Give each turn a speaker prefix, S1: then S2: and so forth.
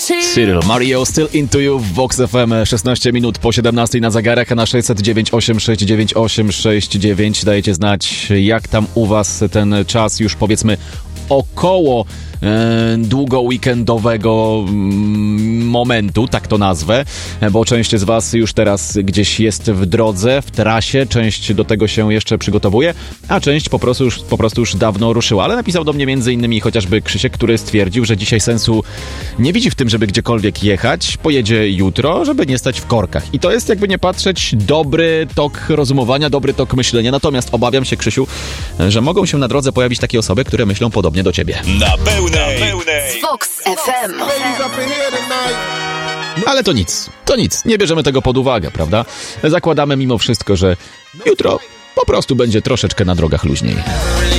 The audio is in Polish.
S1: Cyril Mario, Still Into You w Vox FM. 16 minut po 17 na zegarach, a na 609 869 869 dajecie znać, jak tam u was ten czas już powiedzmy około długo weekendowego momentu, tak to nazwę, bo część z was już teraz gdzieś jest w drodze, w trasie, część do tego się jeszcze przygotowuje, a część po prostu już dawno ruszyła. Ale napisał do mnie m.in. chociażby Krzysiek, który stwierdził, że dzisiaj sensu nie widzi w tym, żeby gdziekolwiek jechać, pojedzie jutro, żeby nie stać w korkach. I to jest, jakby nie patrzeć, dobry tok rozumowania, dobry tok myślenia. Natomiast obawiam się, Krzysiu, że mogą się na drodze pojawić takie osoby, które myślą podobnie do ciebie.
S2: Na pełnej.
S3: Z Vox FM.
S1: Ale to nic. Nie bierzemy tego pod uwagę, prawda? Zakładamy mimo wszystko, że jutro po prostu będzie troszeczkę na drogach luźniej.